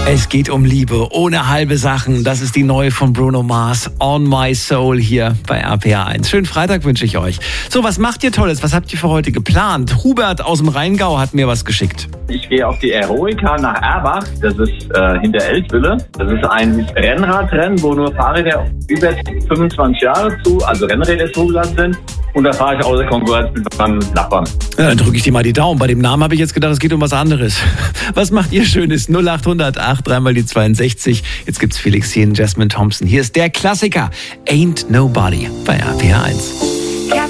Es geht um Liebe, ohne halbe Sachen. Das ist die neue von Bruno Mars, On My Soul, hier bei RPA1. Schönen Freitag wünsche ich euch. So, was macht ihr Tolles? Was habt ihr für heute geplant? Hubert aus dem Rheingau hat mir was geschickt. Ich gehe auf die Eroica nach Erbach. Das ist hinter Eltville. Das ist ein Rennradrennen, wo nur Fahrräder über 25 Jahre also Rennräder zugelassen sind. Und da fahre ich außer Konkurrenz mit meinem Nachbarn. Ja, dann drücke ich dir mal die Daumen. Bei dem Namen habe ich jetzt gedacht, es geht um was anderes. Was macht ihr Schönes? 0800 8 3 die 62. Jetzt gibt's Felix hier in Jasmine Thompson. Hier ist der Klassiker Ain't Nobody bei RPA1.